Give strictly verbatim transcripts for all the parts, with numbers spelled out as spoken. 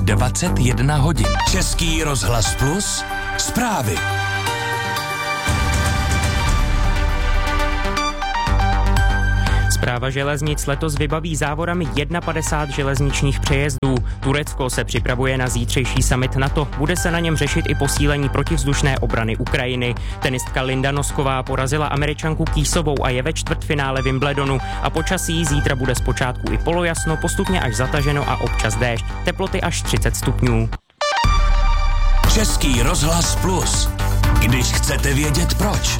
dvacet jedna hodin. Český rozhlas Plus, zprávy. Správa železnic letos vybaví závorami padesát jedna železničních přejezdů. Turecko se připravuje na zítřejší summit NATO. Bude se na něm řešit i posílení protivzdušné obrany Ukrajiny. Tenistka Linda Nosková porazila Američanku Kýsovou a je ve čtvrtfinále Wimbledonu. A počasí zítra bude zpočátku i polojasno, postupně až zataženo a občas déšť. Teploty až třicet stupňů. Český rozhlas Plus. Když chcete vědět proč.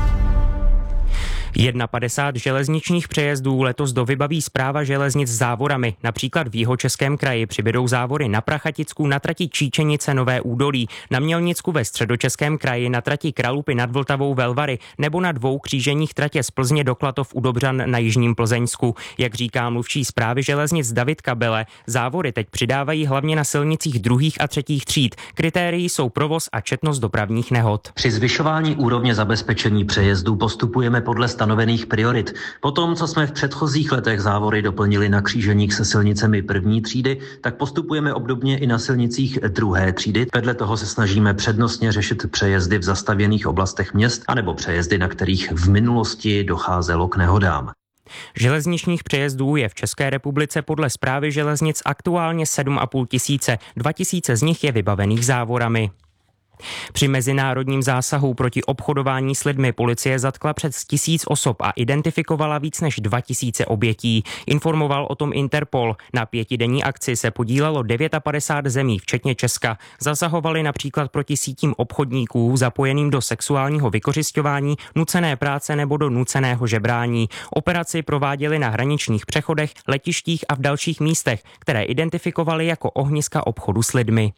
padesát jedna železničních přejezdů letos dovybaví Správa železnic závorami. Například v Jihočeském kraji přibydou závory na Prachaticku na trati Číčenice Nové Údolí, na Mělnicku ve Středočeském kraji na trati Kralupy nad Vltavou Velvary nebo na dvou kříženích tratě z Plzně do Klatov u Dobřan na jižním Plzeňsku. Jak říká mluvčí Správy železnic David Kabele, závory teď přidávají hlavně na silnicích druhých a třetích tříd. Kritérií jsou provoz a četnost dopravních nehod. Při zvyšování úrovně zabezpečení přejezdů postupujeme podle stanovených priorit. Potom, co jsme v předchozích letech závory doplnili na kříženích se silnicemi první třídy, tak postupujeme obdobně i na silnicích druhé třídy. Vedle toho se snažíme přednostně řešit přejezdy v zastavěných oblastech měst anebo přejezdy, na kterých v minulosti docházelo k nehodám. Železničních přejezdů je v České republice podle Správy železnic aktuálně sedm a půl tisíce. Dva tisíce z nich je vybavených závorami. Při mezinárodním zásahu proti obchodování s lidmi policie zatkla přes tisíc osob a identifikovala víc než dva tisíce obětí. Informoval o tom Interpol. Na pětidenní akci se podílelo padesát devět zemí, včetně Česka. Zasahovali například proti sítím obchodníků zapojeným do sexuálního vykořisťování, nucené práce nebo do nuceného žebrání. Operaci prováděli na hraničních přechodech, letištích a v dalších místech, které identifikovali jako ohniska obchodu s lidmi.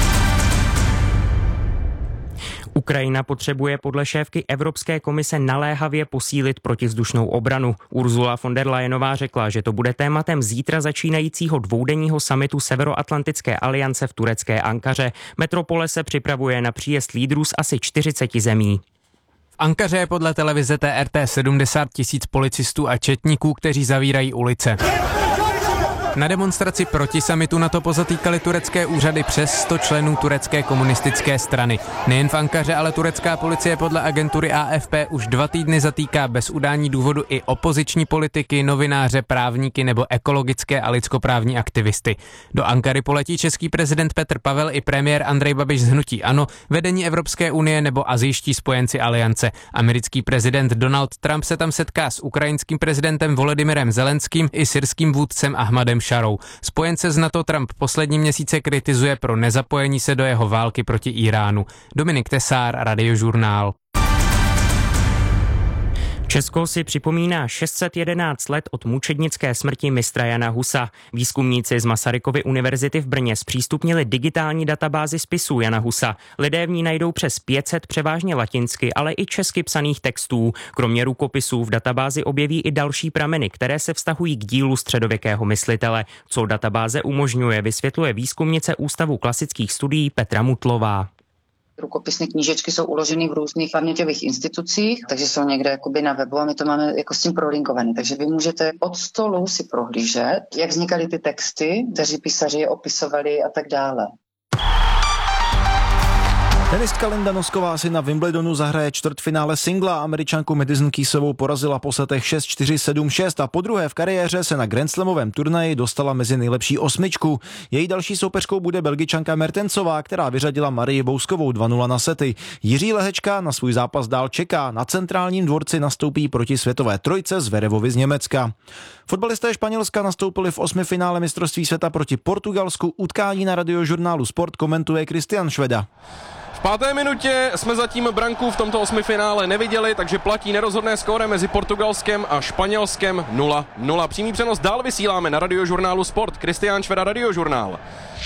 Ukrajina potřebuje podle šéfky Evropské komise naléhavě posílit protivzdušnou obranu. Ursula von der Leyenová řekla, že to bude tématem zítra začínajícího dvoudenního summitu Severoatlantické aliance v turecké Ankaře. Metropole se připravuje na příjezd lídrů z asi čtyřiceti zemí. V Ankaře je podle televize T R T sedmdesát tisíc policistů a četníků, kteří zavírají ulice. Na demonstraci proti summitu NATO pozatýkali turecké úřady přes sto členů turecké komunistické strany. Nejen v Ankaře, ale turecká policie podle agentury A F P už dva týdny zatýká bez udání důvodu i opoziční politiky, novináře, právníky nebo ekologické a lidskoprávní aktivisty. Do Ankary poletí český prezident Petr Pavel i premiér Andrej Babiš z hnutí ANO, vedení Evropské unie nebo asijští spojenci aliance. Americký prezident Donald Trump se tam setká s ukrajinským prezidentem Volodymyrem Zelenským i syrským vůdcem Ahmadem Šarou. Spojence z NATO Trump poslední měsíce kritizuje pro nezapojení se do jeho války proti Iránu. Dominik Tesár, Radiožurnál. Česko si připomíná šest set jedenáct let od mučednické smrti mistra Jana Husa. Výzkumníci z Masarykovy univerzity v Brně zpřístupnili digitální databázi spisů Jana Husa. Lidé v ní najdou přes pět set převážně latinsky, ale i česky psaných textů. Kromě rukopisů v databázi objeví i další prameny, které se vztahují k dílu středověkého myslitele. Co databáze umožňuje, vysvětluje výzkumnice Ústavu klasických studií Petra Mutlová. Rukopisné knížečky jsou uloženy v různých paměťových institucích, takže jsou někde jakoby na webu a my to máme jako s tím prolinkovaný. Takže vy můžete od stolu si prohlížet, jak vznikaly ty texty, kteří písaři je opisovali a tak dále. Tenistka Linda Nosková si na Wimbledonu zahraje čtvrtfinále singla. Američanku Madison Keysovou porazila po setech šest čtyři sedm šest a podruhé v kariéře se na grandslamovém turnaji dostala mezi nejlepší osmičku. Její další soupeřkou bude Belgičanka Mertensová, která vyřadila Marii Bouskovou dva nula na sety. Jiří Lehečka na svůj zápas dál čeká. Na centrálním dvorci nastoupí proti světové trojce Zverevovi z Německa. Fotbalisté Španělska nastoupili v osmifinále mistrovství světa proti Portugalsku. Utkání na Radiožurnálu Sport komentuje Kristian Šveda. V páté minutě jsme zatím branku v tomto osmifinále neviděli, takže platí nerozhodné skóre mezi Portugalskem a Španělskem nula nula. Přímý přenos dál vysíláme na Radiožurnálu Sport. Kristián Šveda, Radiožurnál.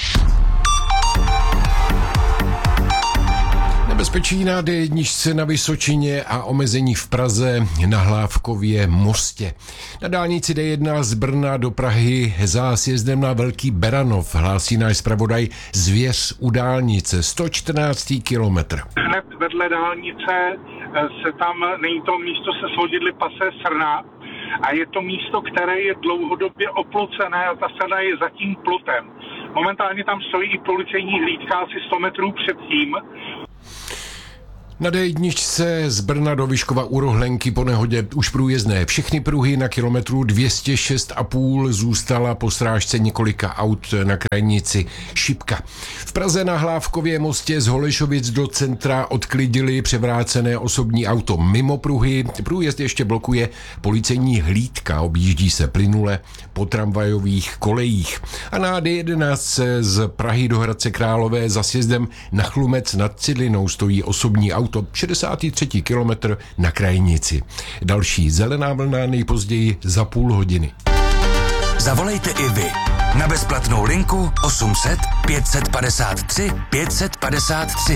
Nebezpečí na D jedna na Vysočině a omezení v Praze na Hlávkově mostě. Na dálnici D jedna z Brna do Prahy za sjezdem na Velký Beranov hlásí náš zpravodaj Zvěř u dálnice, sto čtrnáctý kilometr. Hned vedle dálnice se tam, není to místo se svodidly Pasé Srna a je to místo, které je dlouhodobě oplocené a ta srna je zatím plotem. Momentálně tam stojí i policejní hlídka asi sto metrů před tím. Na dé jedna z Brna do Vyškova u Rohlenky po nehodě už průjezdné. Všechny pruhy na kilometru dvě stě šest a půl zůstala po srážce několika aut na krajnici Šipka. V Praze na Hlávkově mostě z Holešovic do centra odklidili převrácené osobní auto mimo pruhy. Průjezd ještě blokuje policejní hlídka, objíždí se plynule po tramvajových kolejích. A na dé jedenáct z Prahy do Hradce Králové za sjezdem na Chlumec nad Cidlinou stojí osobní auto, šedesátý třetí kilometr na krajnici. Další zelená vlna nejpozději za půl hodiny. Zavolejte i vy na bezplatnou linku osm set pět set padesát tři pět set padesát tři.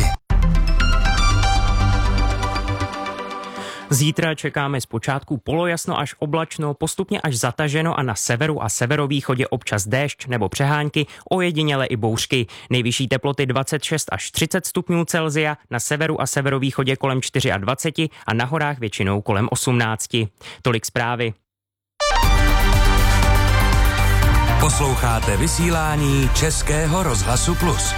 Zítra čekáme zpočátku polojasno až oblačno, postupně až zataženo a na severu a severovýchodě občas déšť nebo přehánky, ojediněle i bouřky. Nejvyšší teploty dvacet šest až třicet stupňů Celsia, na severu a severovýchodě kolem dvacet čtyři a na horách většinou kolem osmnáct. Tolik zprávy. Posloucháte vysílání Českého rozhlasu Plus.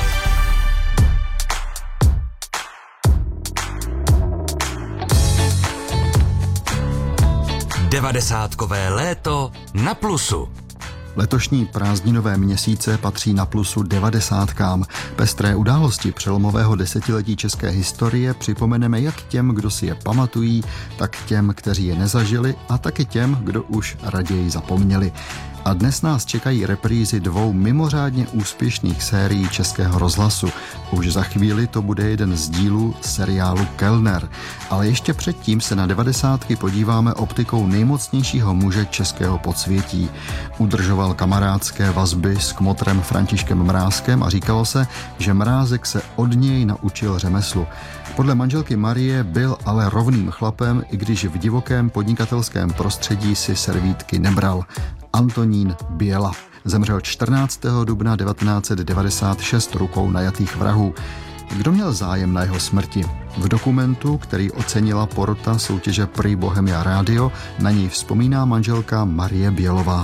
Devadesátkové léto na Plusu. Letošní prázdninové měsíce patří na Plusu devadesátkám. Pestré události přelomového desetiletí české historie připomeneme jak těm, kdo si je pamatují, tak těm, kteří je nezažili a taky těm, kdo už raději zapomněli. A dnes nás čekají reprízy dvou mimořádně úspěšných sérií Českého rozhlasu. Už za chvíli to bude jeden z dílů seriálu Kellner. Ale ještě předtím se na devadesátky podíváme optikou nejmocnějšího muže českého podsvětí. Udržoval kamarádské vazby s kmotrem Františkem Mrázkem a říkalo se, že Mrázek se od něj naučil řemeslu. Podle manželky Marie byl ale rovným chlapem, i když v divokém podnikatelském prostředí si servítky nebral. Antonín Běla zemřel čtrnáctého dubna devatenáct set devadesát šest rukou najatých vrahů. Kdo měl zájem na jeho smrti? V dokumentu, který ocenila porota soutěže Prix Bohemia Radio, na něj vzpomíná manželka Marie Bělová.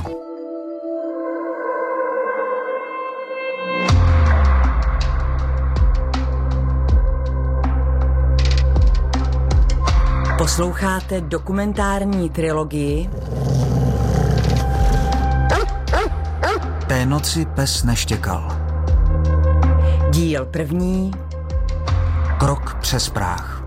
Posloucháte dokumentární trilogii Té noci pes neštěkal. Díl první. Krok přes práh.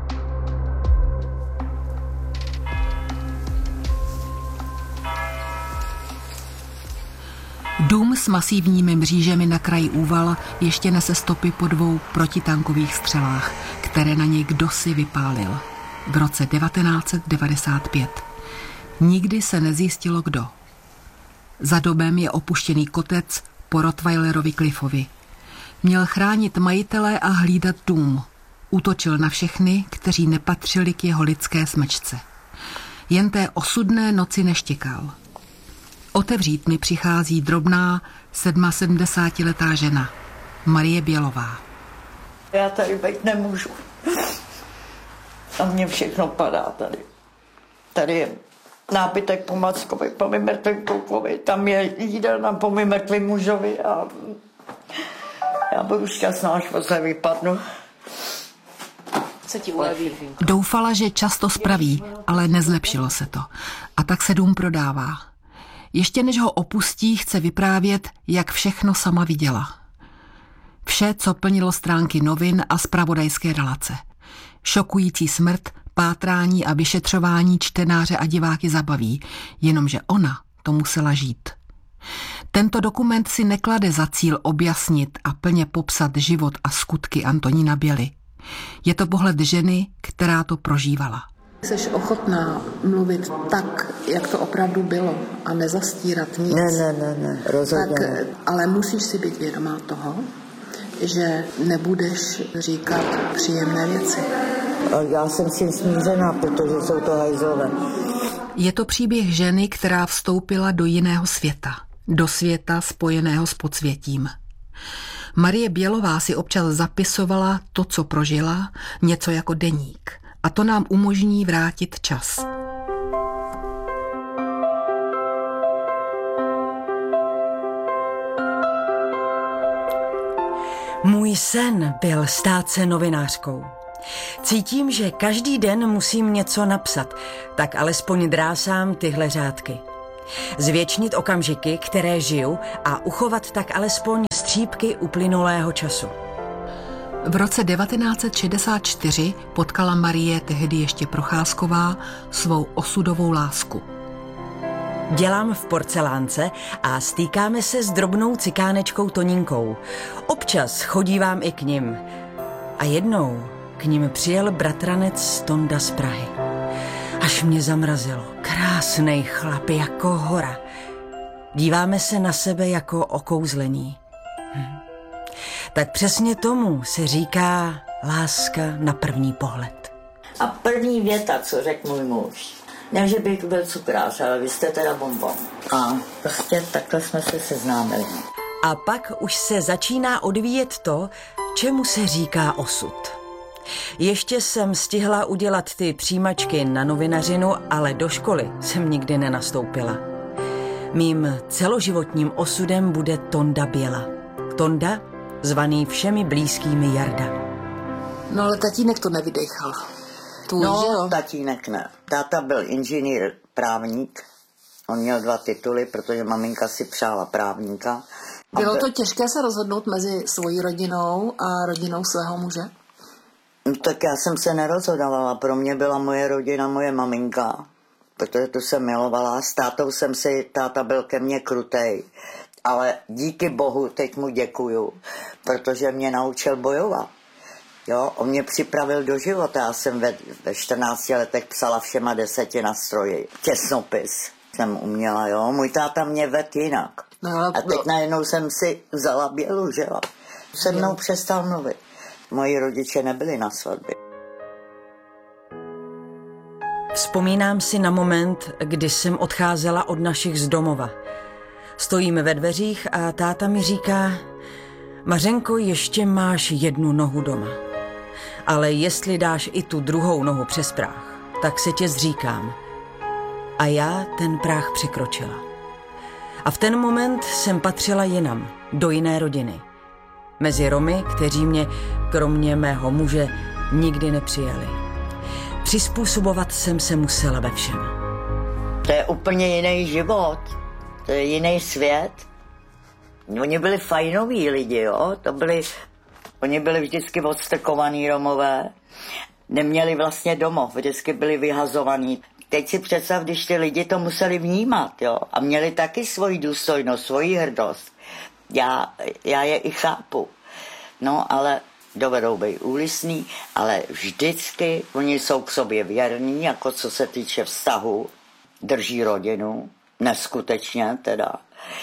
Dům s masivními mřížemi na kraji úval ještě nese stopy po dvou protitankových střelách, které na něj kdosi vypálil. V roce devatenáct set devadesát pět. Nikdy se nezjistilo kdo. Za domem je opuštěný kotec po Rottweilerovi Cliffovi. Měl chránit majitele a hlídat dům. Útočil na všechny, kteří nepatřili k jeho lidské smečce. Jen té osudné noci neštěkal. Otevřít mi přichází drobná sedmasedmdesátiletá žena, Marie Bělová. Já tady být nemůžu. A mně všechno padá tady. Tady je nábytek po Mackovi, po mým mrtvým klukovi, tam je jídelna po mým mrtvým mužovi a já budu šťastná, až se vypadnu. Se ti uleví. Doufala, že často spraví, ale nezlepšilo se to. A tak se dům prodává. Ještě než ho opustí, chce vyprávět, jak všechno sama viděla. Vše, co plnilo stránky novin a zpravodajské relace. Šokující smrt, pátrání a vyšetřování čtenáře a diváky zabaví, jenomže ona to musela žít. Tento dokument si neklade za cíl objasnit a plně popsat život a skutky Antonína Běly. Je to pohled ženy, která to prožívala. Jsi ochotná mluvit tak, jak to opravdu bylo a nezastírat nic. Ne, ne, ne, ne, rozhodně tak, ne. Ale musíš si být vědomá toho, že nebudeš říkat příjemné věci. Já jsem s tím smířená, protože jsou to hajzlové. Je to příběh ženy, která vstoupila do jiného světa. Do světa spojeného s podsvětím. Marie Bělová si občas zapisovala to, co prožila, něco jako deník. A to nám umožní vrátit čas. Můj sen byl stát se novinářkou. Cítím, že každý den musím něco napsat, tak alespoň drásám tyhle řádky. Zvěčnit okamžiky, které žiju, a uchovat tak alespoň střípky uplynulého času. V roce devatenáct set šedesát čtyři potkala Marie, tehdy ještě Procházková, svou osudovou lásku. Dělám v porcelánce a stýkáme se s drobnou cikánečkou Toninkou. Občas chodívám i k nim. A jednou k nim přijel bratranec Tonda z Prahy. Až mě zamrazilo. Krásnej chlap jako hora. Díváme se na sebe jako okouzlení. Hm. Tak přesně tomu se říká láska na první pohled. A první věta, co řekl můj muž. Ne, že bych byl cukrář, ale vy jste teda bonbon. A prostě takhle jsme se seznámili. A pak už se začíná odvíjet to, čemu se říká osud. Ještě jsem stihla udělat ty přijímačky na novinařinu, ale do školy jsem nikdy nenastoupila. Mým celoživotním osudem bude Tonda Běla. Tonda, zvaný všemi blízkými Jarda. No ale tatínek to nevydechal. Tvůj, no, že jo? tatínek ne. Táta byl inženýr, právník. On měl dva tituly, protože maminka si přála právníka. Bylo to těžké se rozhodnout mezi svojí rodinou a rodinou svého muže? No, tak já jsem se nerozhodovala. Pro mě byla moje rodina moje maminka, protože tu jsem milovala. S tátou jsem si, táta byl ke mně krutej. Ale díky bohu teď mu děkuju, protože mě naučil bojovat. Jo, on mě připravil do života. Já jsem ve, ve čtrnácti letech psala všema deseti na stroji. Těsnopis jsem uměla, jo. Můj táta mě vedl jinak. No, a teď no. najednou jsem si vzala Bělu, že jo. Se mnou přestal mluvit. Moji rodiče nebyli na svatbě. Vzpomínám si na moment, kdy jsem odcházela od našich z domova. Stojíme ve dveřích a táta mi říká: Mařenko, ještě máš jednu nohu doma. Ale jestli dáš i tu druhou nohu přes práh, tak se tě zříkám. A já ten práh překročila. A v ten moment jsem patřila jinam, do jiné rodiny. Mezi Romy, kteří mě, kromě mého muže, nikdy nepřijali. Přizpůsobovat jsem se musela ve všem. To je úplně jiný život. To je jiný svět. Oni byli fajnoví lidi, jo. To byli, oni byli vždycky odstrkovaní Romové. Neměli vlastně domov, vždycky byli vyhazovaní. Teď si představ, když ty lidi to museli vnímat, jo. A měli taky svoji důstojnost, svoji hrdost. Já, já je i chápu. No, ale dovedou být úlisný, ale vždycky oni jsou k sobě věrní, jako co se týče vztahu. Drží rodinu, neskutečně teda.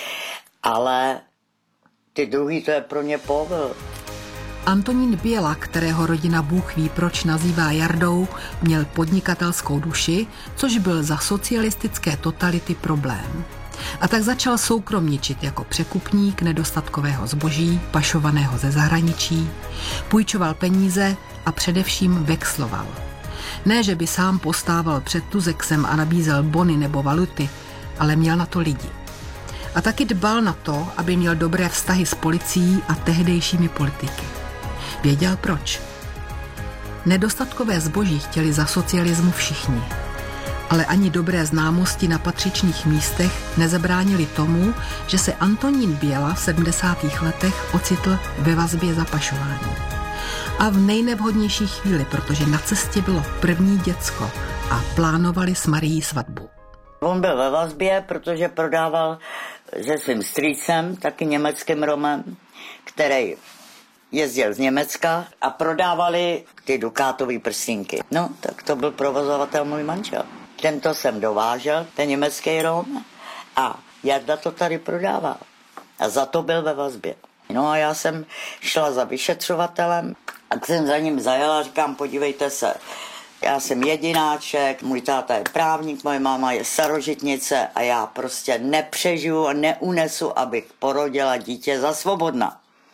Ale ty druhý, to je pro ně povel. Antonín Běla, kterého rodina Bůh ví proč nazývá Jardou, měl podnikatelskou duši, což byl za socialistické totality problém. A tak začal soukromničit jako překupník nedostatkového zboží, pašovaného ze zahraničí, půjčoval peníze a především vexloval. Ne, že by sám postával před Tuzexem a nabízel bony nebo valuty, ale měl na to lidi. A taky dbal na to, aby měl dobré vztahy s policií a tehdejšími politiky. Věděl proč. Nedostatkové zboží chtěli za socialismu všichni. Ale ani dobré známosti na patřičných místech nezabránili tomu, že se Antonín Běla v sedmdesátých letech ocitl ve vazbě za pašování. A v nejnevhodnější chvíli, protože na cestě bylo první děcko a plánovali s Marií svatbu. On byl ve vazbě, protože prodával se svým strýcem, taky německým Romem, který jezdil z Německa a prodávali ty dukátové prstinky. No, tak to byl provozovatel můj manžel. Tento jsem dovážel, ten německý Rom, a Jarda to tady prodával. A za to byl ve vazbě. No a já jsem šla za vyšetřovatelem a jsem za ním zajela a říkám, podívejte se, já jsem jedináček, můj táta je právník, moje máma je starožitnice a já prostě nepřežiju a neunesu, abych porodila dítě za svobodna.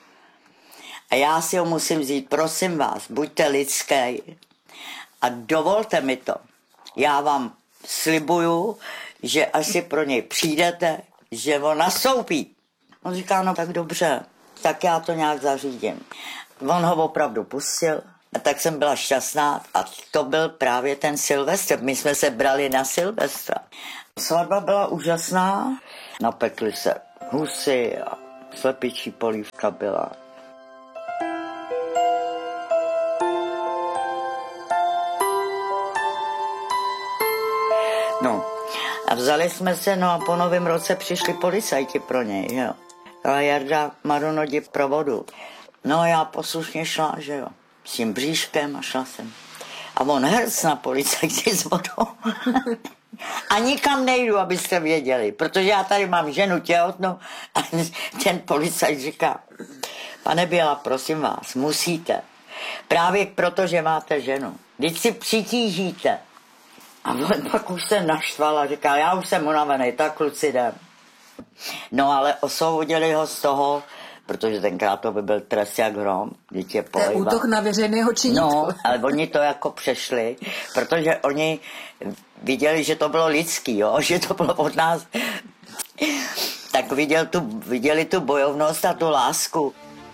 A já si ho musím vzít, prosím vás, buďte lidský a dovolte mi to. Já vám slibuju, že až si pro něj přijdete, že on nastoupí. On říká, no tak dobře. tak já to nějak zařídím. On ho opravdu pustil, a tak jsem byla šťastná a to byl právě ten Silvestr. My jsme se brali na Silvestra. Svatba byla úžasná, napekli se husy a slepičí polívka byla. No a vzali jsme se, no a po novém roce přišli policajti pro něj, jo. A Jarda Marunodi pro vodu. No já poslušně šla, že jo, s tím bříškem a šla jsem. A on hrc na policajti s vodou. A nikam nejdu, abyste věděli, protože já tady mám ženu těhotnou a ten policajt říká, pane Běla, prosím vás, musíte. Právě proto, že máte ženu. Vždyť si přitížíte. A on pak už se naštval a říká, já už jsem unavený, tak kluci jdem. No ale osvobodili ho z toho, protože tenkrát to by byl trest jak hrom, dítě polejval. To je útok na veřejného činitele. No, ale oni to jako přešli, protože oni viděli, že to bylo lidský, jo, že to bylo od nás. Tak viděl tu, viděli tu bojovnost a tu lásku.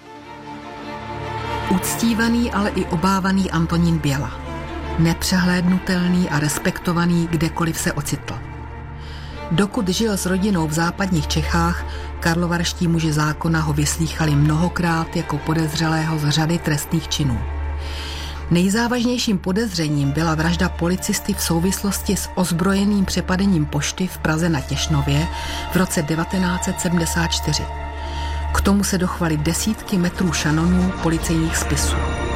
Uctívaný, ale i obávaný Antonín Běla. Nepřehlédnutelný a respektovaný, kdekoliv se ocitl. Dokud žil s rodinou v západních Čechách, karlovarští muži zákona ho vyslýchali mnohokrát jako podezřelého z řady trestných činů. Nejzávažnějším podezřením byla vražda policisty v souvislosti s ozbrojeným přepadením pošty v Praze na Těšnově v roce devatenáct set sedmdesát čtyři. K tomu se dochvaly desítky metrů šanonů policejních spisů.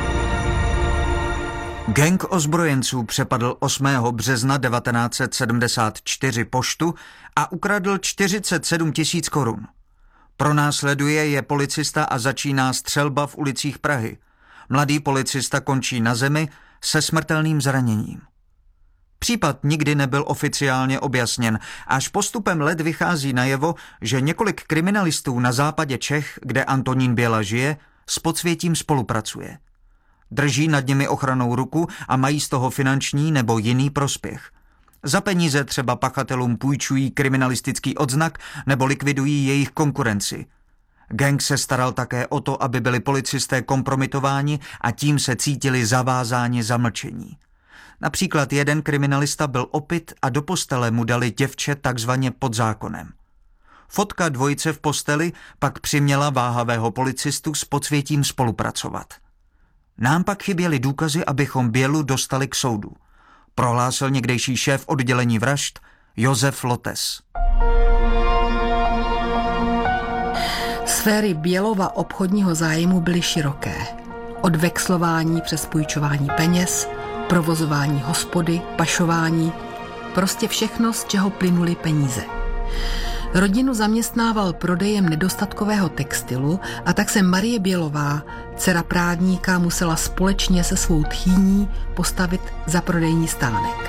Gang ozbrojenců přepadl osmého března devatenáct set sedmdesát čtyři poštu a ukradl čtyřicet sedm tisíc korun. Pronásleduje je policista a začíná střelba v ulicích Prahy. Mladý policista končí na zemi se smrtelným zraněním. Případ nikdy nebyl oficiálně objasněn, až postupem let vychází najevo, že několik kriminalistů na západě Čech, kde Antonín Běla žije, s podsvětím spolupracuje. Drží nad nimi ochranou ruku a mají z toho finanční nebo jiný prospěch. Za peníze třeba pachatelům půjčují kriminalistický odznak nebo likvidují jejich konkurenci. Gang se staral také o to, aby byli policisté kompromitováni a tím se cítili zavázáni za mlčení. Například jeden kriminalista byl opit a do postele mu dali děvče takzvaně pod zákonem. Fotka dvojice v posteli pak přiměla váhavého policistu s podsvětím spolupracovat. Nám pak chyběly důkazy, abychom Bělu dostali k soudu, prohlásil někdejší šéf oddělení vražd Josef Lotes. Sféry Bělova obchodního zájmu byly široké. Od vexlování přes půjčování peněz, provozování hospody, pašování, prostě všechno, z čeho plynuly peníze. Rodinu zaměstnával prodejem nedostatkového textilu a tak se Marie Bělová, dcera právníka, musela společně se svou tchýní postavit za prodejní stánek.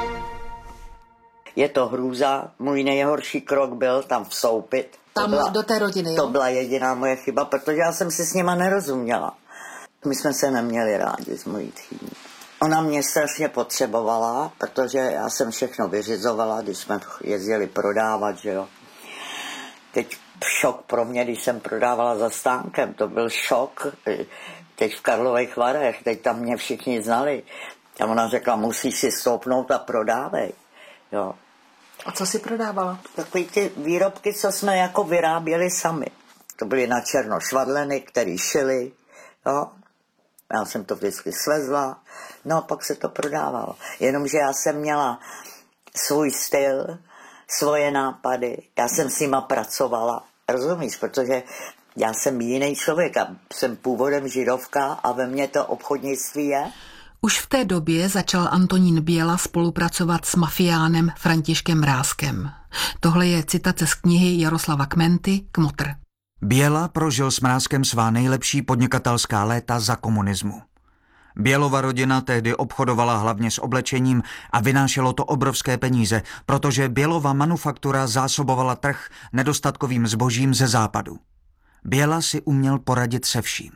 Je to hrůza, můj nejhorší krok byl tam vstoupit. Tam byla, do té rodiny, To jo? byla jediná moje chyba, protože já jsem si s nima nerozuměla. My jsme se neměli rádi s mojí tchýní. Ona mě strašně potřebovala, protože já jsem všechno vyřizovala, když jsme jezdili prodávat, že jo. Teď šok pro mě, když jsem prodávala za stánkem, to byl šok. Teď v Karlových Varech, teď tam mě všichni znali. A ona řekla, musíš si stoupnout a prodávej. Jo. A co si prodávala? Takový ty výrobky, co jsme jako vyráběli sami. To byly na černo švadleny, které šily. Jo. Já jsem to vždycky svezla. No a pak se to prodávalo. Jenomže já jsem měla svůj styl, svoje nápady. Já jsem s nima pracovala. Rozumíš? Protože já jsem jiný člověk a jsem původem židovka a ve mně to obchodnictví je. Už v té době začal Antonín Běla spolupracovat s mafiánem Františkem Mrázkem. Tohle je citace z knihy Jaroslava Kmenty Kmotr. Běla prožil s Mrázkem svá nejlepší podnikatelská léta za komunismu. Bělova rodina tehdy obchodovala hlavně s oblečením a vynášelo to obrovské peníze, protože Bělova manufaktura zásobovala trh nedostatkovým zbožím ze západu. Běla si uměl poradit se vším.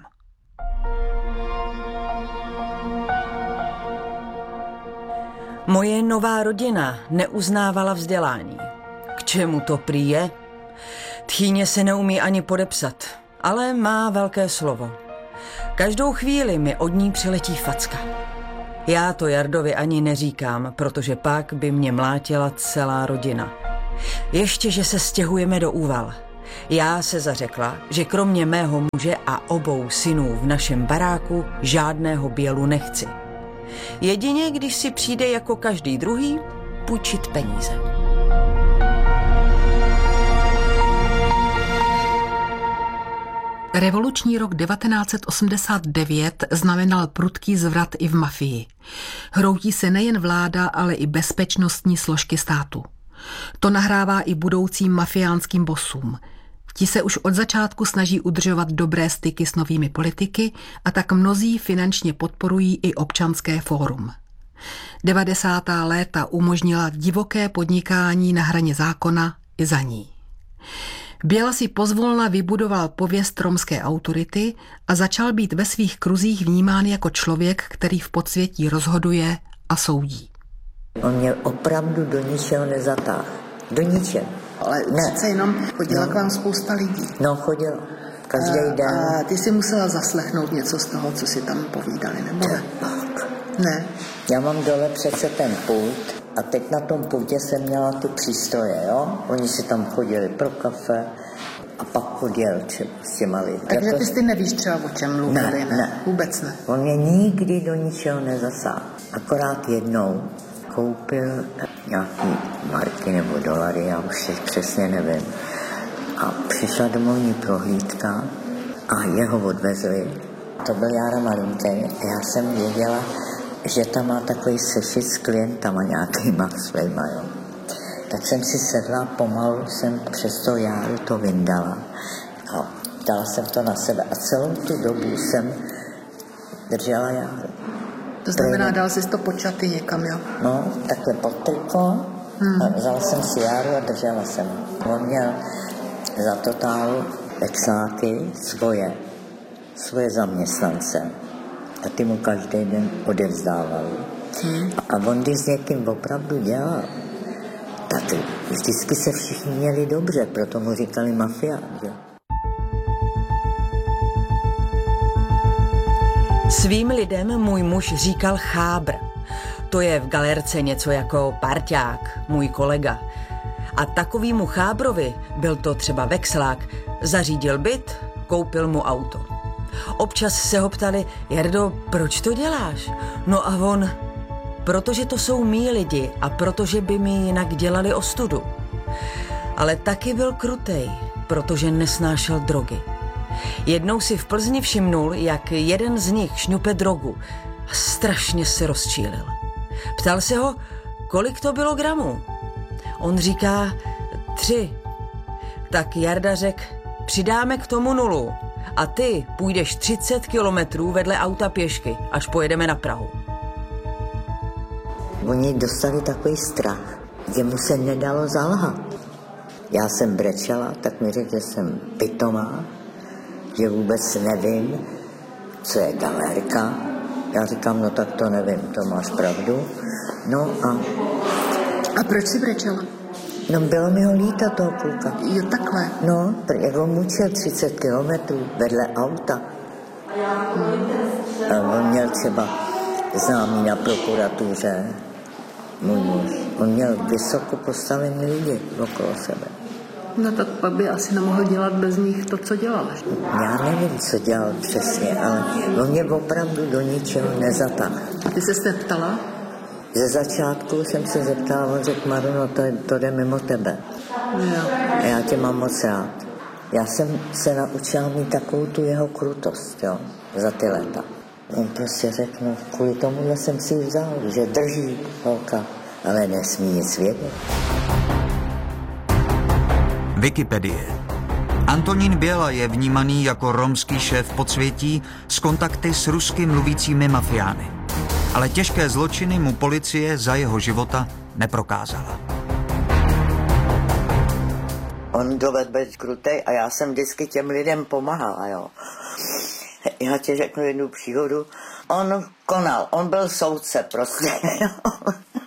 Moje nová rodina neuznávala vzdělání. K čemu to prý je? Tchýně se neumí ani podepsat. ale má velké slovo. Každou chvíli mi od ní přiletí facka. Já to Jardovi ani neříkám, protože pak by mě mlátila celá rodina. Ještě, že se stěhujeme do Úval. Já se zařekla, že kromě mého muže a obou synů v našem baráku žádného bělu nechci. Jedině, když si přijde jako každý druhý půjčit peníze. Revoluční rok devatenáct set osmdesát devět znamenal prudký zvrat i v mafii. Hroutí se nejen vláda, ale i bezpečnostní složky státu. To nahrává i budoucím mafiánským bosům. Ti se už od začátku snaží udržovat dobré styky s novými politiky a tak mnozí finančně podporují i občanské fórum. devadesátá léta umožnila divoké podnikání na hraně zákona i za ní. Běla si pozvolna vybudoval pověst romské autority a začal být ve svých kruzích vnímán jako člověk, který v podsvětí rozhoduje a soudí. On mě opravdu do ničeho nezatáhl. Do ničeho. Ale přece jenom chodila no. k vám spousta lidí. No, chodila. Každý a, den. A ty si musela zaslechnout něco z toho, co si tam povídali, nebo ne? Ne. Já mám dole přece ten pult a teď na tom pultě jsem měla ty přístroje, jo? Oni si tam chodili pro kafe a pak chodil třeba s těma lidmi. Takže ty si nevíš třeba, o čem mluvili, ne, ne? Vůbec ne. On mě nikdy do ničeho nezasáhl. Akorát jednou koupil nějaký marky nebo dolary, já už si přesně nevím. A přišla domovní prohlídka a jeho odvezli. To byl Jára Maruntej a já jsem věděla, že tam má takový sešit s klientama nějakýma svýma, jo. Tak jsem si sedla, pomalu jsem přes to Járu to vyndala a dala jsem to na sebe a celou tu dobu jsem držela Járu. To znamená, dal jsi to počaty někam, jo? No, takhle pod triko hmm. a vzala jsem si Járu a držela jsem. On měl za totálu vexáky svoje, svoje zaměstnance a ty mu každý den odevzdávali. Hmm. A on, když s někým opravdu dělal, tak vždycky se všichni měli dobře, proto mu říkali mafián, že? Svým lidem můj muž říkal chábr. To je v galerce něco jako parťák, můj kolega. A takovýmu chábrovi, byl to třeba vexlák, zařídil byt, koupil mu auto. Občas se ho ptali, Jardo, proč to děláš? No a on, protože to jsou mý lidi a protože by mi jinak dělali ostudu. Ale taky byl krutej, protože nesnášel drogy. Jednou si v Plzni všimnul, jak jeden z nich šňupe drogu a strašně se rozčílil. Ptal se ho, kolik to bylo gramů. On říká, tři. Tak Jarda řekl, přidáme k tomu nulu a ty půjdeš třicet kilometrů vedle auta pěšky, až pojedeme na Prahu. Oni dostali takový strach, že mu se nedalo zalhat. Já jsem brečela, tak mi řekl, že jsem pitomá, že vůbec nevím, co je galérka. Já říkám, no tak to nevím, to máš pravdu. No a... A proč jsi brečela? No bylo mi ho líta toho kluka. Jo, takhle? No, jak on mučil třicet kilometrů vedle auta. Hmm. A on měl třeba známý na prokuratuře, můj muž. On měl vysoko postavený lidi okolo sebe. No tak pak by asi nemohl dělat bez nich to, co dělal. Já nevím, co dělal přesně, ale on mě opravdu do ničeho nezatáhl. A ty se se ptala? Ze začátku jsem se zeptala, on řekl, Maru, no to, to jde mimo tebe. Jo. A já tě mám moc rád. Já jsem se naučila mít takovou tu jeho krutost, jo, za ty léta. On prostě řekl, no kvůli tomu jsem si ji vzal, že drží holka, ale nesmí nic vědět. Wikipedie. Antonín Běla je vnímaný jako romský šéf podsvětí s kontakty s rusky mluvícími mafiány. Ale těžké zločiny mu policie za jeho života neprokázala. On dovedl být krutej a já jsem vždycky těm lidem pomáhala, jo. Já ti řeknu jednu příhodu. On konal, on byl soudce prostě, jo.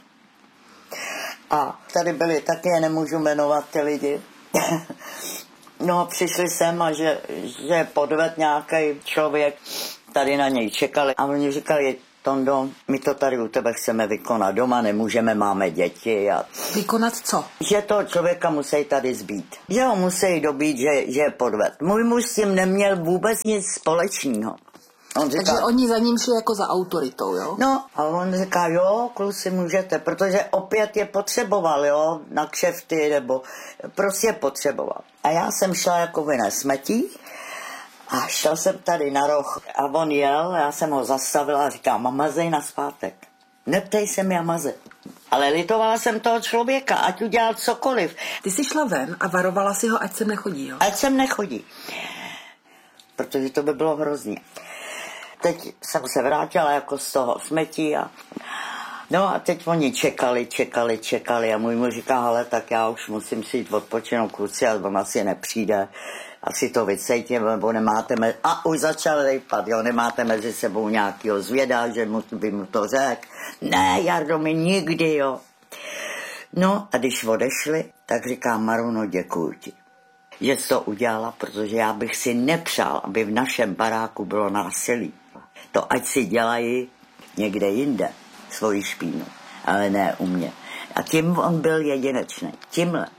A tady byli taky, já nemůžu jmenovat ty lidi. No a přišli sem a že, že podved nějaký člověk, tady na něj čekali a oni říkali, Tondo, my to tady u tebe chceme vykonat, doma nemůžeme, máme děti. A... Vykonat co? Že toho člověka musí tady zbít. Že ho musí dobít, že, že je podved. Můj muž s tím neměl vůbec nic společného. On říká, takže oni za ním šli jako za autoritou, jo? No a on říká, jo, kluci můžete, protože opět je potřeboval, jo, na kšefty, nebo prostě potřeboval. A já jsem šla jako vyné smetí a šel jsem tady na roh a on jel, já jsem ho zastavila a říkám, a mazej na zpátek. Neptej se mi a mazej. Ale litovala jsem toho člověka, ať udělal cokoliv. Ty jsi šla ven a varovala si ho, ať sem nechodí, jo? Ať sem nechodí. Protože to by bylo hrozný. Teď jsem se vrátila jako z toho smetí a no a teď oni čekali, čekali, čekali a můj muž říká, hele, tak já už musím si jít odpočinout, kluci, a on asi nepřijde, asi to vycejtím, nebo nemáte mezi... A už začal rejpat, jo, nemáte mezi sebou nějakýho zvěda, že mu, by mu to řekl. Ne, Jardo, mi nikdy, jo. No a když odešli, tak říká, Maruno, děkuju ti, že jsi to udělala, protože já bych si nepřál, aby v našem baráku bylo násilí. To ať si dělají někde jinde svoji špínu, ale ne u mě. A tím on byl jedinečný. Tímhle.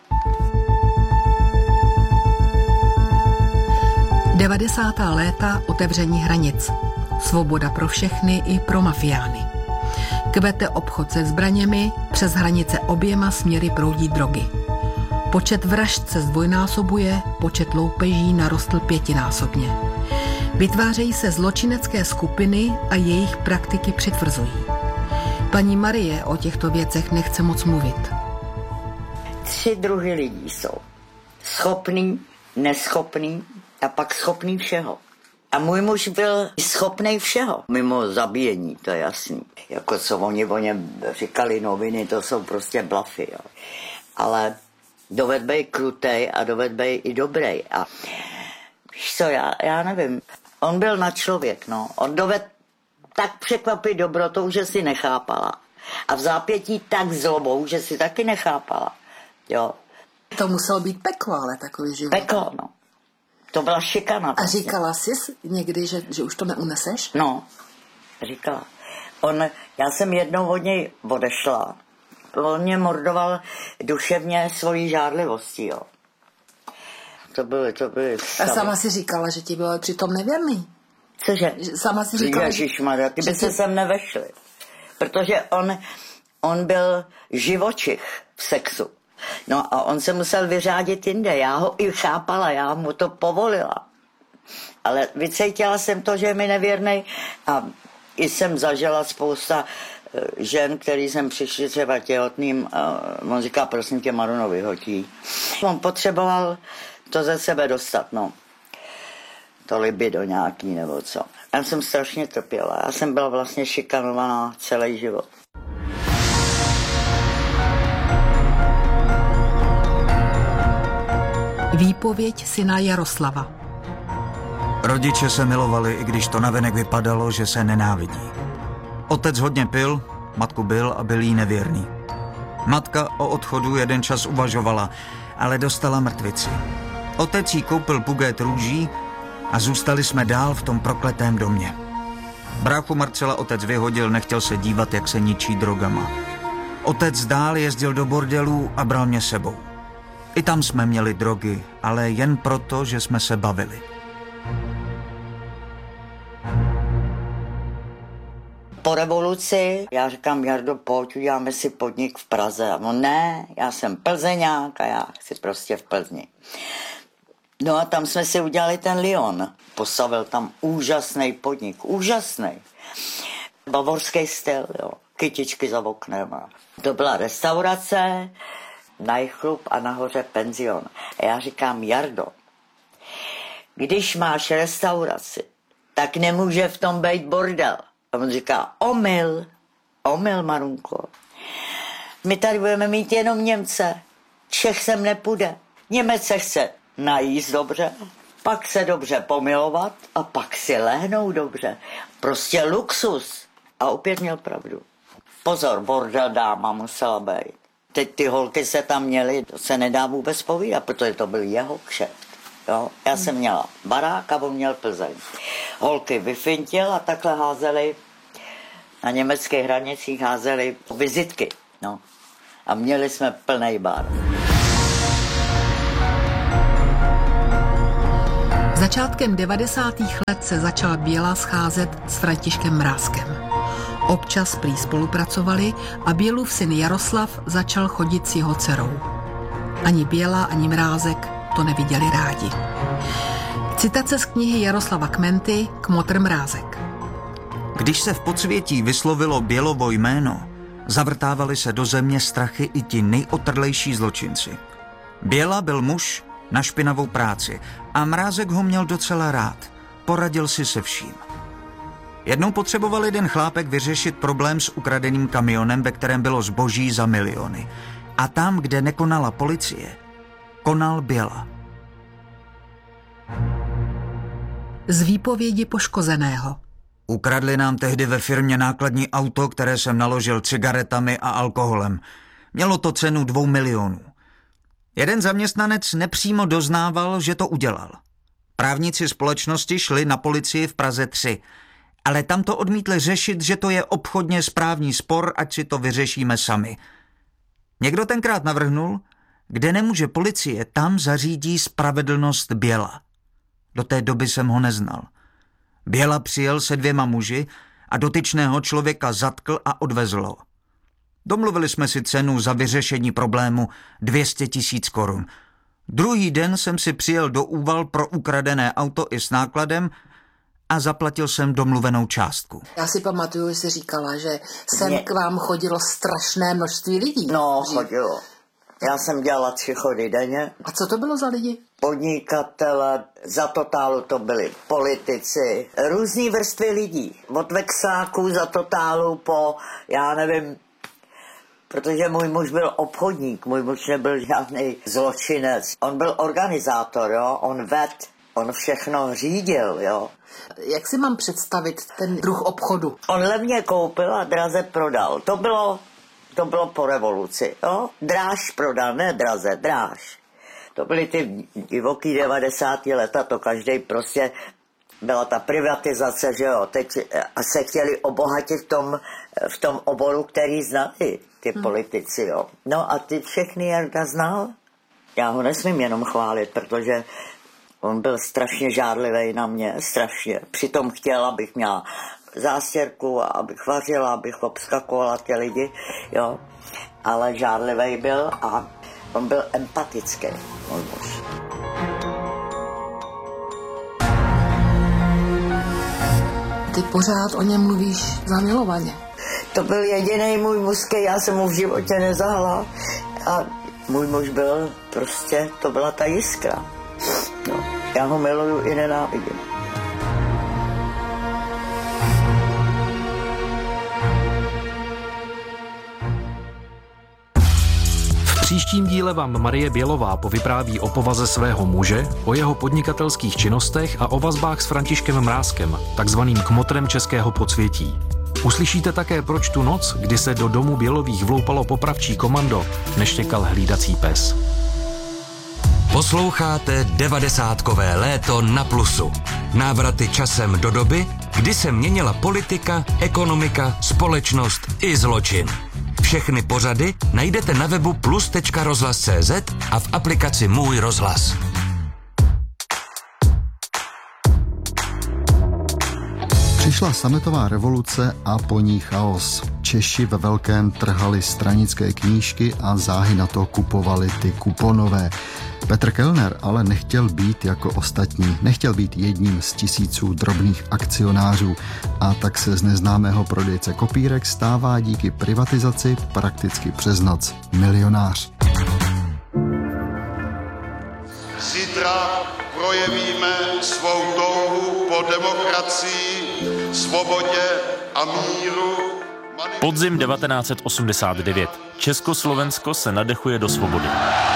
devadesátá léta, otevření hranic. Svoboda pro všechny i pro mafiány. Kvete obchod se zbraněmi, přes hranice oběma směry proudí drogy. Počet vražd se zdvojnásobuje, počet loupeží narostl pětinásobně. Vytvářejí se zločinecké skupiny a jejich praktiky přitvrzují. Paní Marie o těchto věcech nechce moc mluvit. Tři druhy lidí jsou. Schopný, neschopný a pak schopný všeho. A můj muž byl schopný všeho. Mimo zabíjení, to je jasný. Jako co oni o něm říkali noviny, to jsou prostě blafy. Jo. Ale doved být krutej a doved být i dobrý. A víš co, já, já nevím. On byl na člověk, no. On doved tak překvapit dobrotou, že si nechápala. A v zápětí tak zlobou, že si taky nechápala. Jo. To muselo být peklo, ale takový život. Peklo, no. To byla šikana. A říkala jsi někdy, že, že už to neuneseš? No, říkala. On, já jsem jednou od něj odešla. On mě mordoval duševně svojí žárlivostí, jo. To byly, to byly... A sama si říkala, že ti bylo přitom nevěrný. Cože? Sama si říkala, Ježišmarja, ty by se sem nevešli. Protože on, on byl živočich v sexu. No a on se musel vyřádit jinde. Já ho i chápala, já mu to povolila. Ale vycítila jsem to, že je mi nevěrnej a i jsem zažila spousta žen, který jsem přišli třeba těhotným, on říká, prosím tě, Maruno, vyhodí. On potřeboval to ze sebe dostat, no. To libido nějaký nebo co. Já jsem strašně trpěla, já jsem byla vlastně šikanovaná celý život. Výpověď syna Jaroslava. Rodiče se milovali, i když to navenek vypadalo, že se nenávidí. Otec hodně pil, matku byl a byl jí nevěrný. Matka o odchodu jeden čas uvažovala, ale dostala mrtvici. Otec jí koupil bukét růží a zůstali jsme dál v tom prokletém domě. Bráchu Marcela otec vyhodil, nechtěl se dívat, jak se ničí drogama. Otec dál jezdil do bordelů a bral mě sebou. I tam jsme měli drogy, ale jen proto, že jsme se bavili. Po revoluci, já říkám, Jardo, pojď, uděláme si podnik v Praze. A on, ne, já jsem Plzeňák a já chci prostě v Plzni. No a tam jsme si udělali ten Lyon. Postavil tam úžasný podnik, úžasný. Bavorský styl, jo, kytičky za oknem. To byla restaurace, najchlup a nahoře penzion. A já říkám, Jardo, když máš restauraci, tak nemůže v tom být bordel. A on říká, omyl, omyl, Marunko. My tady budeme mít jenom Němce. Čech sem nepůjde. Němec se chce najíst dobře, pak se dobře pomilovat a pak si lehnou dobře. Prostě luxus. A opět měl pravdu. Pozor, bordel dáma musela být. Teď ty holky se tam měly, to se nedá vůbec povídat, protože to byl jeho kšeft. Jo? Já jsem měla barák a on měl Plzeň. Holky vyfintil a takhle házeli, na německých hranicích házeli vizitky. No. A měli jsme plnej bar. Začátkem devadesátých let se začal Běla scházet s Františkem Mrázkem. Občas prý spolupracovali a Bělův syn Jaroslav začal chodit s jeho dcerou. Ani Běla, ani Mrázek to neviděli rádi. Citace z knihy Jaroslava Kmenty Kmotr Mrázek. Když se v podsvětí vyslovilo Bělovo jméno, zavrtávali se do země strachy i ti nejotrlejší zločinci. Běla byl muž na špinavou práci a Mrázek ho měl docela rád. Poradil si se vším. Jednou potřeboval jeden chlápek vyřešit problém s ukradeným kamionem, ve kterém bylo zboží za miliony. A tam, kde nekonala policie, konal Běla. Z výpovědi poškozeného. Ukradli nám tehdy ve firmě nákladní auto, které jsem naložil cigaretami a alkoholem. Mělo to cenu dvou milionů. Jeden zaměstnanec nepřímo doznával, že to udělal. Právníci společnosti šli na policii v Praze tři, ale tam to odmítli řešit, že to je obchodně správní spor, ať si to vyřešíme sami. Někdo tenkrát navrhnul, kde nemůže policie, tam zařídí spravedlnost Běla. Do té doby jsem ho neznal. Běla přijel se dvěma muži a dotyčného člověka zatkl a odvezl ho. Domluvili jsme si cenu za vyřešení problému dvě stě tisíc korun. Druhý den jsem si přijel do Úval pro ukradené auto i s nákladem a zaplatil jsem domluvenou částku. Já si pamatuju, že jsi říkala, že sem Mě... k vám chodilo strašné množství lidí. No, chodilo. Já jsem dělala tři chody denně. A co to bylo za lidi? Podnikatele, za Totálu to byli politici, různý vrstvy lidí. Od vexáků za Totálu po, já nevím, protože můj muž byl obchodník, můj muž nebyl žádný zločinec. On byl organizátor, jo, on ved, on všechno řídil, jo. Jak si mám představit ten druh obchodu? On levně koupil a draze prodal. To bylo, to bylo po revoluci, jo. Dráž prodal, ne draze, dráž. To byly ty divoký devadesátá leta, to každý prostě, byla ta privatizace, že jo, teď se chtěli obohatit v tom, v tom oboru, který znali ty hmm. politici, jo. No a ty všechny Jarda znal. Já ho nesmím jenom chválit, protože on byl strašně žádlivý na mě, strašně. Přitom chtěl, abych měla zástěrku, abych vařila, abych obskakovala ty lidi, jo. Ale žádlivý byl a on byl empatický, můj muž. Ty pořád o něm mluvíš zamilovaně. To byl jediný můj muž, já jsem mu v životě nezahla. A můj muž byl prostě, to byla ta jiskra. No, já ho miluju i nenávidím. V příštím díle vám Marie Bělová povypráví o povaze svého muže, o jeho podnikatelských činnostech a o vazbách s Františkem Mrázkem, takzvaným kmotrem českého podsvětí. Uslyšíte také, proč tu noc, kdy se do domu Bělových vloupalo popravčí komando, neštěkal hlídací pes. Posloucháte devadesátkové léto na Plusu. Návraty časem do doby, kdy se měnila politika, ekonomika, společnost i zločin. Všechny pořady najdete na webu plus tečka rozhlas tečka cé zet a v aplikaci Můj rozhlas. Přišla sametová revoluce a po ní chaos. Češi ve velkém trhali stranické knížky a záhy na to kupovali ty kuponové. Petr Kellner ale nechtěl být jako ostatní, nechtěl být jedním z tisíců drobných akcionářů a tak se z neznámého prodejce kopírek stává díky privatizaci prakticky přes noc milionář. Zítra projevíme svou touhu po demokracii, svobodě a míru. Podzim devatenáct set osmdesát devět. Československo se nadechuje do svobody.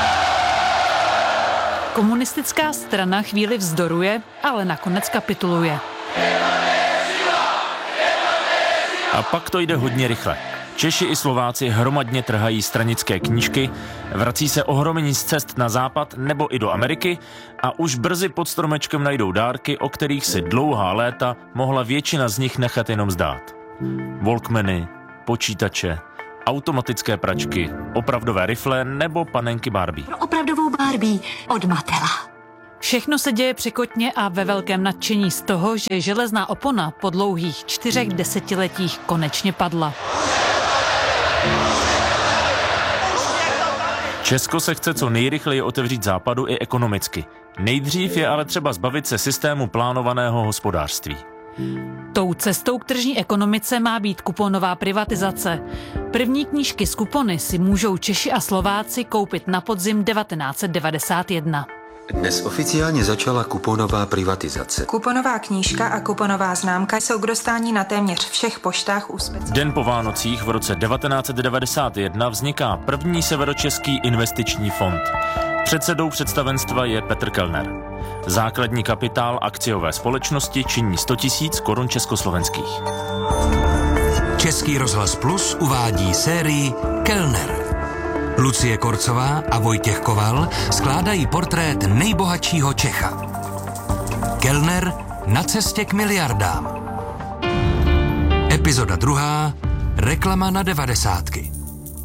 Komunistická strana chvíli vzdoruje, ale nakonec kapituluje. A pak to jde hodně rychle. Češi i Slováci hromadně trhají stranické knížky, vrací se ohromení z cest na západ nebo i do Ameriky a už brzy pod stromečkem najdou dárky, o kterých si dlouhá léta mohla většina z nich nechat jenom zdát. Walkmany, počítače, automatické pračky, opravdové rifle nebo panenky Barbie. Pro opravdovou Barbie od Matela. Všechno se děje překotně a ve velkém nadšení z toho, že železná opona po dlouhých čtyřech desetiletích konečně padla. Česko se chce co nejrychleji otevřít západu i ekonomicky. Nejdřív je ale třeba zbavit se systému plánovaného hospodářství. Tou cestou k tržní ekonomice má být kuponová privatizace. První knížky z kupony si můžou Češi a Slováci koupit na podzim devatenáct set devadesát jedna. Dnes oficiálně začala kuponová privatizace. Kuponová knížka a kuponová známka jsou k dostání na téměř všech poštách u speciálních. Den po Vánocích v roce devatenáct set devadesát jedna vzniká první severočeský investiční fond. Předsedou představenstva je Petr Kellner. Základní kapitál akciové společnosti činí sto tisíc korun československých. Český rozhlas Plus uvádí sérii Kellner. Lucie Korcová a Vojtěch Koval skládají portrét nejbohatšího Čecha. Kellner na cestě k miliardám. Epizoda druhá. Reklama na devadesátky.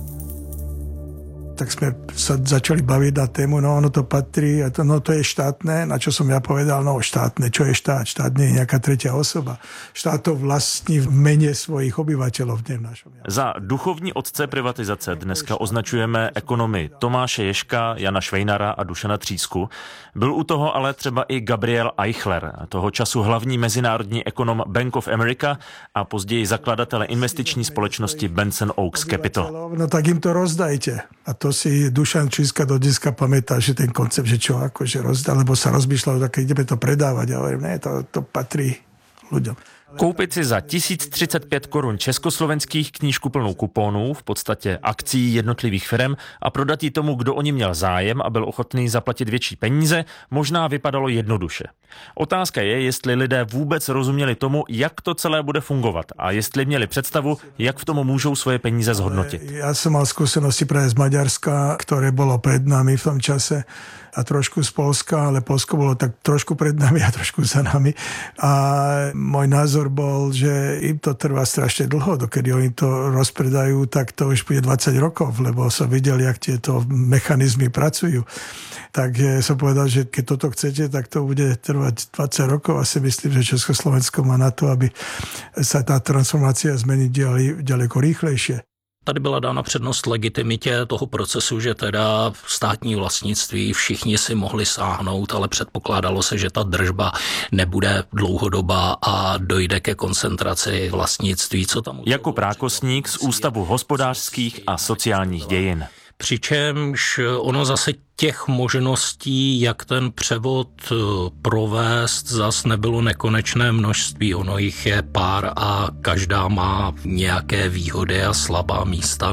Tak sme sa začali baviť na tému, no ono to patrí, a to, no to je štátne, na čo som ja povedal, no štátne, čo je štát? Štát nie je nejaká tretia osoba. Štát to vlastní v mene svojich obyvateľov, v našom. Za duchovní otce privatizace dneska označujeme ekonomy Tomáše Ježka, Jana Švejnara a Dušana Třísku. Byl u toho ale třeba i Gabriel Eichler, toho času hlavní mezinárodní ekonom Bank of America a později zakladatele investiční společnosti Benson Oaks Capital. No tak im to rozdajte. A to si Dušan Tříska do dneska pamätá, že ten koncept, že čo akože rozdá, lebo sa rozmýšľalo, tak ideme to predávať. Ja hovorím, ne, to, to patrí ľuďom. Koupit si za tisíc třicet pět korun československých knížku plnou kuponů, v podstatě akcií jednotlivých firem, a prodat ji tomu, kdo o ní měl zájem a byl ochotný zaplatit větší peníze, možná vypadalo jednoduše. Otázka je, jestli lidé vůbec rozuměli tomu, jak to celé bude fungovat a jestli měli představu, jak v tom můžou svoje peníze zhodnotit. Ja som mal skúsenosti práve z Maďarska, ktoré bolo pred nami v tom čase, a trošku z Polska, ale Polsko bolo tak trošku pred nami a trošku za nami. A môj názor bol, že im to trvá strašne dlho, dokedy oni to rozpredajú, tak to už bude dvadsať rokov, lebo som videl, jak tieto mechanizmy pracujú. Takže som povedal, že keď toto chcete, tak to bude trvať dvadsať rokov a si myslím, že Československo má na to, aby sa tá transformácia zmenila ďaleko rýchlejšie. Tady byla dána přednost legitimitě toho procesu, že teda státní vlastnictví všichni si mohli sáhnout, ale předpokládalo se, že ta držba nebude dlouhodobá a dojde ke koncentraci vlastnictví. Co tam Jakub Rákosník z Ústavu hospodářských a sociálních dějin. Přičemž ono zase těch možností, jak ten převod provést, zas nebylo nekonečné množství. Ono jich je pár a každá má nějaké výhody a slabá místa.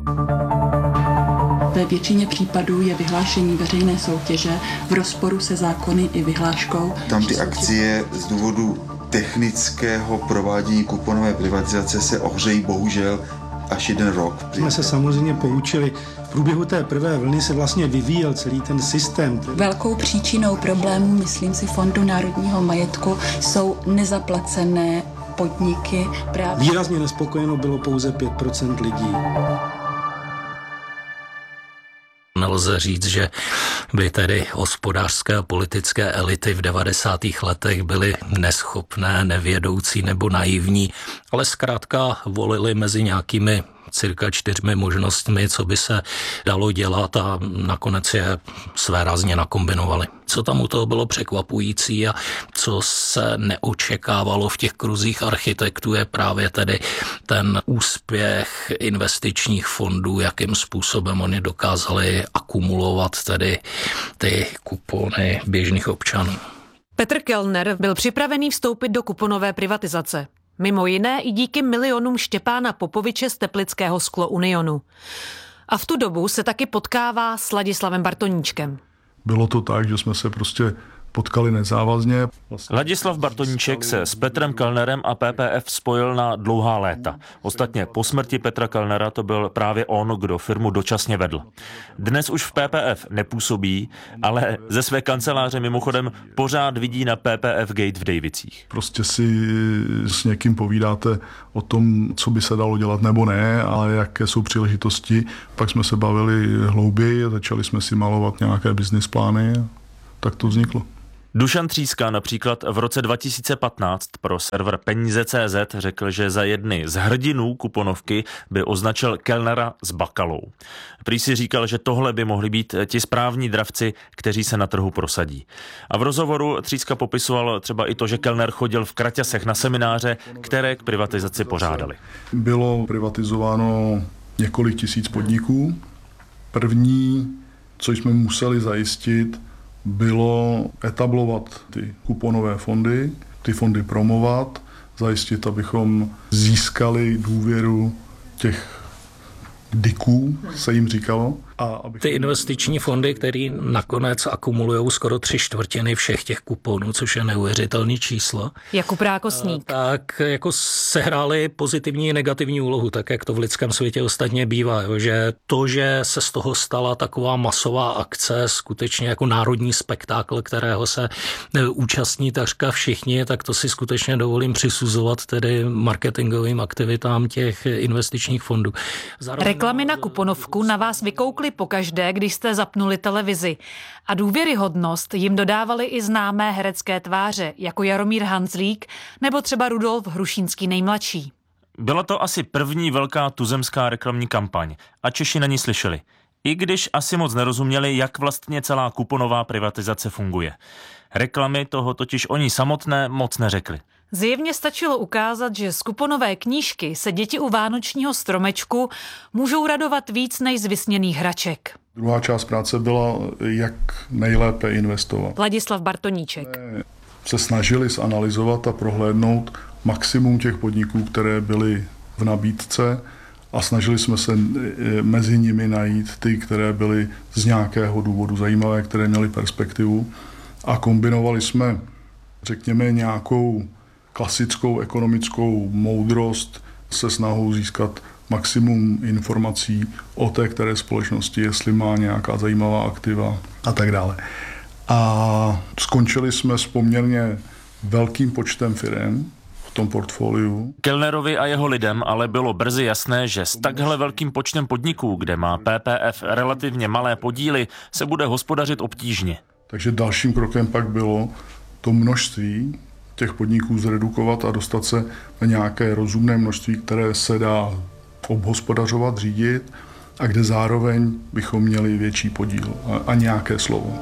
Ve většině případů je vyhlášení veřejné soutěže v rozporu se zákony i vyhláškou. Tam ty akcie z důvodu technického provádění kuponové privatizace se ohřejí bohužel až jeden rok. Jsme se samozřejmě poučili. V průběhu té prvé vlny se vlastně vyvíjel celý ten systém. Velkou příčinou problémů, myslím si, Fondu národního majetku jsou nezaplacené podniky. Právě... Výrazně nespokojeno bylo pouze pět procent lidí. Nelze říct, že by tedy hospodářské a politické elity v devadesátých letech byly neschopné, nevědoucí nebo naivní, ale zkrátka volili mezi nějakými cirka čtyřmi možnostmi, co by se dalo dělat, a nakonec je svérázně nakombinovali. Co tam u toho bylo překvapující a co se neočekávalo v těch kruzích architektů, je právě tedy ten úspěch investičních fondů, jakým způsobem oni dokázali akumulovat tedy ty kupony běžných občanů. Petr Kellner byl připravený vstoupit do kuponové privatizace. Mimo jiné i díky milionům Štěpána Popoviče z teplického Sklo Unionu. A v tu dobu se taky potkává s Ladislavem Bartoníčkem. Bylo to tak, že jsme se prostě potkali nezávazně. Vlastně Ladislav Bartoníček se s Petrem Kellnerem a P P F spojil na dlouhá léta. Ostatně po smrti Petra Kellnera to byl právě on, kdo firmu dočasně vedl. Dnes už v P P F nepůsobí, ale ze své kanceláře mimochodem pořád vidí na P P F Gate v Dejvicích. Prostě si s někým povídáte o tom, co by se dalo dělat nebo ne, ale jaké jsou příležitosti. Pak jsme se bavili hlouběji a začali jsme si malovat nějaké business plány a tak to vzniklo. Dušan Tříska například v roce dva tisíce patnáct pro server peníze tečka cé zet řekl, že za jedny z hrdinů kuponovky by označil Kellnera s Bakalou. Prý si říkal, že tohle by mohli být ti správní dravci, kteří se na trhu prosadí. A v rozhovoru Tříska popisoval třeba i to, že Kellner chodil v kraťasech na semináře, které k privatizaci pořádali. Bylo privatizováno několik tisíc podniků. První, co jsme museli zajistit, bylo etablovat ty kuponové fondy, ty fondy promovat, zajistit, abychom získali důvěru těch diků, se jim říkalo. A abychom... Ty investiční fondy, které nakonec akumulují skoro tři čtvrtiny všech těch kuponů, což je neuvěřitelný číslo. Jakub Rákosník. Tak jako sehrály pozitivní i negativní úlohu, tak jak to v lidském světě ostatně bývá. Jo, že to, že se z toho stala taková masová akce, skutečně jako národní spektákl, kterého se účastní takřka všichni, tak to si skutečně dovolím přisuzovat tedy marketingovým aktivitám těch investičních fondů. Zároveň reklamy na kuponovku na vás vykoukly pokaždé, když jste zapnuli televizi. A důvěryhodnost jim dodávaly i známé herecké tváře, jako Jaromír Hanzlík nebo třeba Rudolf Hrušínský nejmladší. Byla to asi první velká tuzemská reklamní kampaň a Češi na ní slyšeli. I když asi moc nerozuměli, jak vlastně celá kuponová privatizace funguje. Reklamy toho totiž oni samotné moc neřekli. Zjevně stačilo ukázat, že z kuponové knížky se děti u vánočního stromečku můžou radovat víc než z vysněných hraček. Druhá část práce byla, jak nejlépe investovat. Ladislav Bartoníček. Se snažili zanalyzovat a prohlédnout maximum těch podniků, které byly v nabídce a snažili jsme se mezi nimi najít ty, které byly z nějakého důvodu zajímavé, které měly perspektivu a kombinovali jsme, řekněme, nějakou klasickou ekonomickou moudrost se snahou získat maximum informací o té které společnosti, jestli má nějaká zajímavá aktiva a tak dále. A skončili jsme s poměrně velkým počtem firem v tom portfoliu. Kellnerovi a jeho lidem ale bylo brzy jasné, že s takhle velkým počtem podniků, kde má P P F relativně malé podíly, se bude hospodařit obtížně. Takže dalším krokem pak bylo to množství těch podniků zredukovat a dostat se na nějaké rozumné množství, které se dá obhospodařovat, řídit a kde zároveň bychom měli větší podíl a, a nějaké slovo.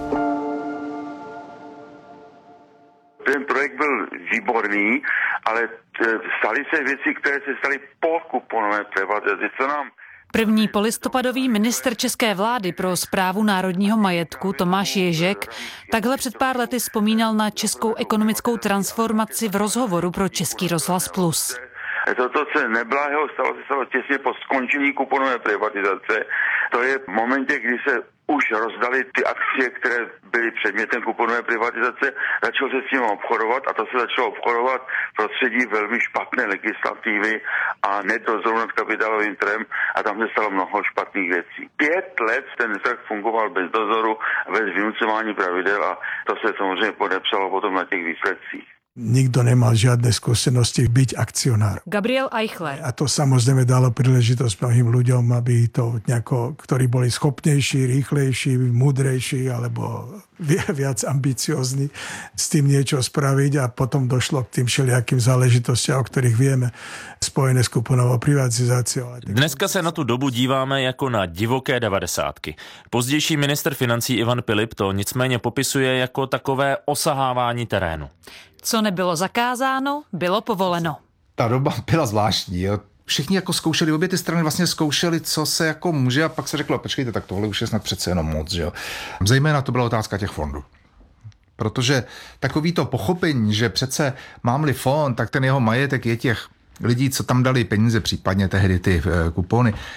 Ten projekt byl výborný, ale staly se věci, které se staly po kuponové privatizaci, co nám První polistopadový ministr české vlády pro správu národního majetku Tomáš Ježek takhle před pár lety vzpomínal na českou ekonomickou transformaci v rozhovoru pro Český rozhlas Plus. Toto se neblahého stalo se stalo těsně po skončení kuponové privatizace. To je v momentě, kdy se už rozdali ty akcie, které byly předmětem kuponové privatizace, začalo se s tím obchodovat a to se začalo obchodovat v prostředí velmi špatné legislativy a nedozoru nad kapitálovým trhem a tam se stalo mnoho špatných věcí. Pět let ten trh fungoval bez dozoru a bez vynucování pravidel a to se samozřejmě podepsalo potom na těch výsledcích. Nikto nemal žiadne skúsenosti byť akcionár. Gabriel Eichler. A to samozrejme dalo príležitosť mnohým ľuďom, aby to nejako, ktorí boli schopnejší, rýchlejší, múdrejší alebo viac ambiciózni s tým niečo spraviť a potom došlo k tým všelijakým záležitostiam, o ktorých vieme, spojené s kuponovou privatizáciou. Dneska se na tu dobu díváme jako na divoké devadesátky. Pozdější ministr financí Ivan Pilip to nicméně popisuje jako takové osahávání terénu. Co nebylo zakázáno, bylo povoleno. Ta doba byla zvláštní. Jo. Všichni jako zkoušeli, obě ty strany vlastně zkoušeli, co se jako může a pak se řeklo, počkejte, tak tohle už je snad přece jenom moc. Že jo. Zejména to byla otázka těch fondů. Protože takový to pochopení, že přece mám-li fond, tak ten jeho majetek je těch lidí, co tam dali peníze, případně tehdy ty kupony.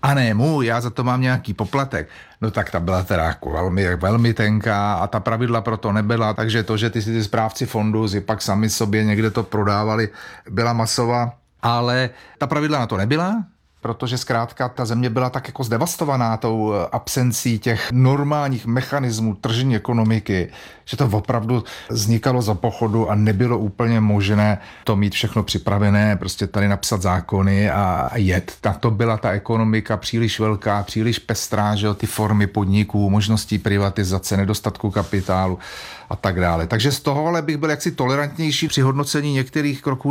a ne můj, já za to mám nějaký poplatek, no tak ta byla teda jako velmi, velmi tenká a ta pravidla proto nebyla, takže to, že ty si ty správci fondu si pak sami sobě někde to prodávali, byla masová, ale ta pravidla na to nebyla, protože zkrátka ta země byla tak jako zdevastovaná tou absencí těch normálních mechanismů tržní ekonomiky, že to opravdu vznikalo za pochodu a nebylo úplně možné to mít všechno připravené, prostě tady napsat zákony a jet. Na to byla ta ekonomika příliš velká, příliš pestrá, že jo, ty formy podniků, možností privatizace, nedostatku kapitálu a tak dále. Takže z toho ale bych byl jaksi tolerantnější při hodnocení některých kroků